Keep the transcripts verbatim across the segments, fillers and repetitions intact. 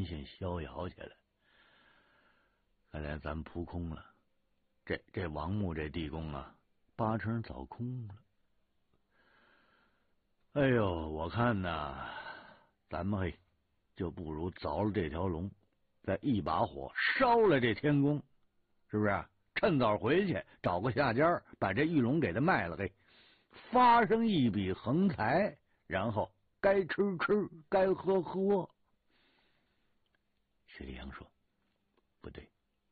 线逍遥去了。看来咱扑空了，这这王墓这地宫啊，八成早空了。哎呦，我看呐，咱们嘿，就不如凿了这条龙，再一把火烧了这天宫，是不是？趁早回去找个下家，把这玉龙给他卖了，嘿，发生一笔横财，然后该吃吃，该喝喝。薛立阳说：“不对，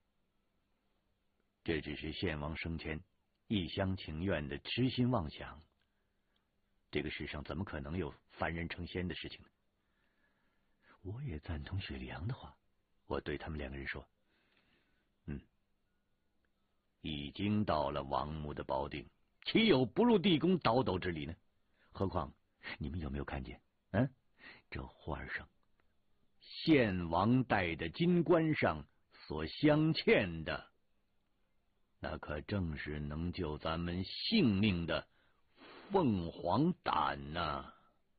这只是献王生前一厢情愿的痴心妄想。这个世上怎么可能有凡人成仙的事情呢？”我也赞同薛立阳的话，我对他们两个人说：“嗯，已经到了王墓的宝顶，岂有不入地宫倒斗之理呢？何况你们有没有看见？嗯，这画上献王戴的金冠上所镶嵌的，那可正是能救咱们性命的凤凰胆呐、啊！”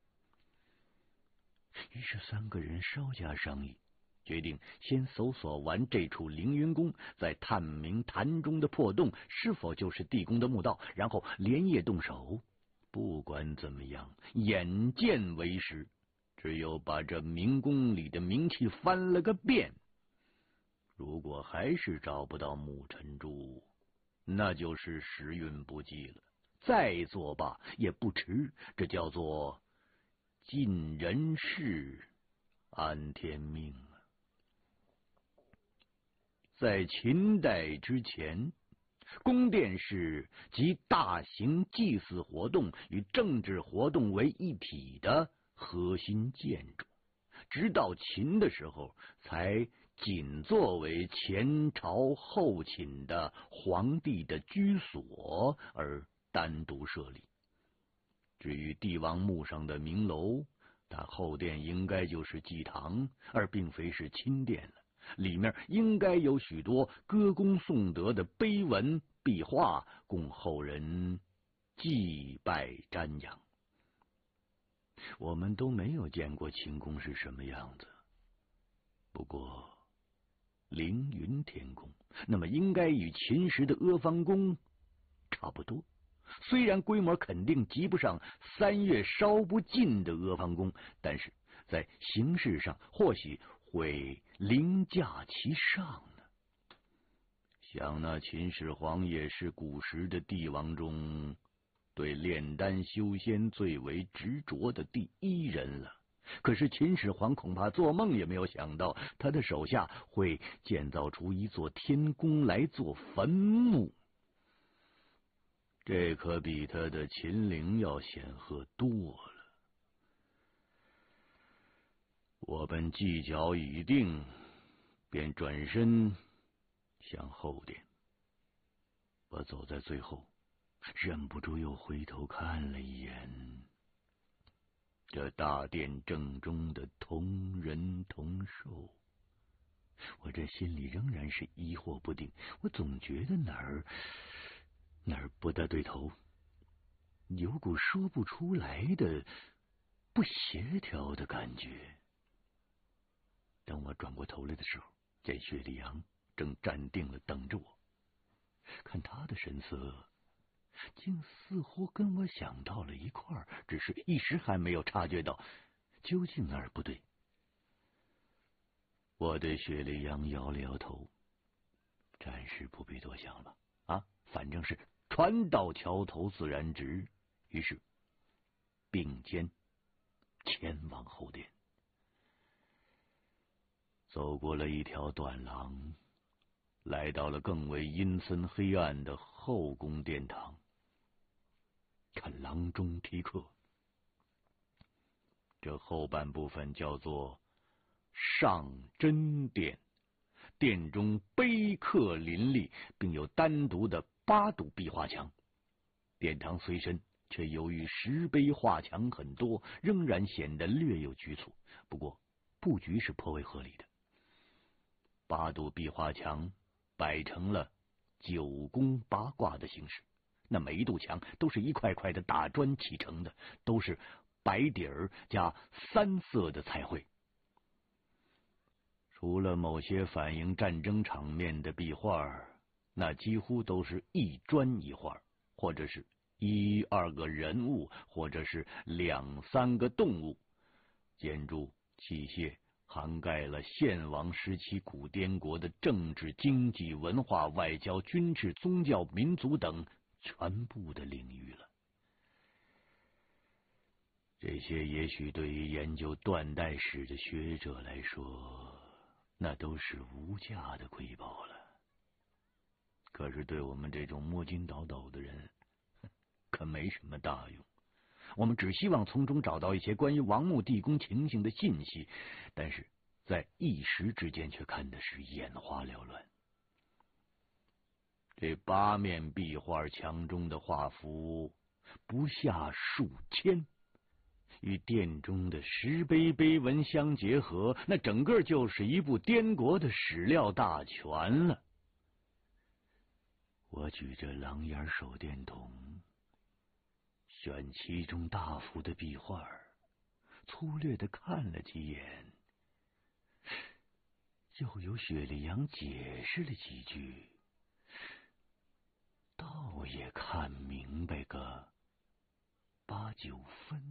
于是三个人稍加商议，决定先搜索完这处凌云宫，再探明坛中的破洞是否就是地宫的墓道，然后连夜动手。不管怎么样，眼见为实，只有把这明宫里的冥器翻了个遍。如果还是找不到木尘珠，那就是时运不济了。再作罢也不迟，这叫做尽人事，安天命啊！在秦代之前，宫殿是集大型祭祀活动与政治活动为一体的核心建筑，直到秦的时候，才仅作为前朝后寝的皇帝的居所而单独设立。至于帝王墓上的明楼，它后殿应该就是祭堂，而并非是亲殿了。里面应该有许多歌功颂德的碑文壁画，供后人祭拜瞻仰。我们都没有见过秦宫是什么样子，不过凌云天宫，那么应该与秦时的阿房宫差不多。虽然规模肯定及不上三月烧不尽的阿房宫，但是在形式上或许会凌驾其上呢。想那秦始皇也是古时的帝王中对炼丹修仙最为执着的第一人了。可是秦始皇恐怕做梦也没有想到，他的手下会建造出一座天宫来做坟墓。这可比他的秦陵要显赫多了。我们计较已定，便转身向后殿。我走在最后，忍不住又回头看了一眼这大殿正中的同人同兽。我这心里仍然是疑惑不定，我总觉得哪儿哪儿不大对头，有股说不出来的不协调的感觉。当我转过头来的时候，见薛立阳正站定了等着我，看他的神色竟似乎跟我想到了一块儿，只是一时还没有察觉到究竟哪儿不对。我对薛立阳摇了摇头，暂时不必多想了啊，反正是船到桥头自然直。于是并肩前往后殿，走过了一条短廊，来到了更为阴森黑暗的后宫殿堂。看廊中题刻，这后半部分叫做上真殿，殿中碑刻林立，并有单独的八堵壁画墙。殿堂虽深，却由于石碑画墙很多，仍然显得略有局促。不过布局是颇为合理的。八堵壁画墙摆成了九宫八卦的形式，那每一堵墙都是一块块的大砖砌成的，都是白底儿加三色的彩绘。 除了某些反映战争场面的壁画，那几乎都是一砖一画，或者是一二个人物，或者是两三个动物。建筑器械涵盖了献王时期古滇国的政治、经济、文化、外交、军事、宗教、民族等全部的领域了。这些也许对于研究断代史的学者来说，那都是无价的瑰宝了。可是对我们这种摸金倒斗的人，可没什么大用。我们只希望从中找到一些关于王墓地宫情形的信息，但是在一时之间却看的是眼花缭乱。这八面壁画墙中的画幅不下数千，与殿中的石碑碑文相结合，那整个就是一部滇国的史料大全了。我举着狼眼手电筒，选其中大幅的壁画，粗略的看了几眼，又有雪莉杨解释了几句，倒也看明白个八九分。